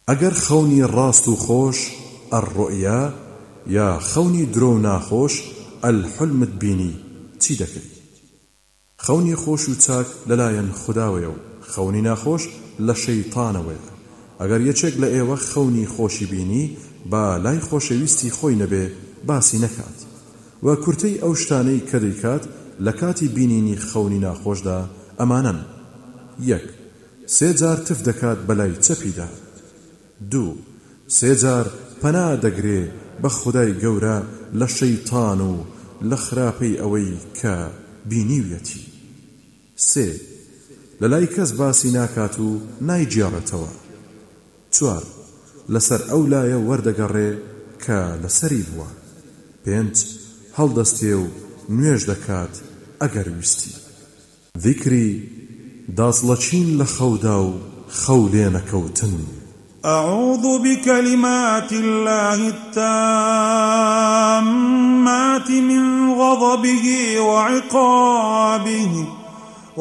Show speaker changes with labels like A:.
A: ئەگەر خەونی ڕاست و خۆش الرؤیا یا خەونی درۆ و ناخۆش الحلمت بینی چی دەکەی؟ خەونی خۆش و چاک لەلایەن خوداوەیە و خەونی ناخۆش لە شەیطانەوەیە. ئەگەر یەکێک لە ئێوە خەونی خۆشی بینی با لای خۆشەویستی خۆی نەبێ باسی نەکات و کورتەی ئەو شتانەی کە دەیکات لە کاتی بینینی خەونی ناخۆشدا ئەمانن: 1. 3 جار تف دەکات بەلای چەپیدا. 2. 3 جار پەنا دەگرێ بە خودای گەورە لە شەیطان و لە خراپەی ئەوەی کە بینیویەتی. 3. لەلای کەس باسی ناکات و نایجێڕێتەوە. 4. لەسەر ئەو لایە وەردەگەڕێ کە لەسەری بووە. 5. هەڵدەستێ و نوێژ دەکات ئەگەر ویستی. ذیکری داڵەچین لە خەودا و خەو لێ نەکەوتن.
B: أعوذ بكلمات الله التامات من غضبه وعقابه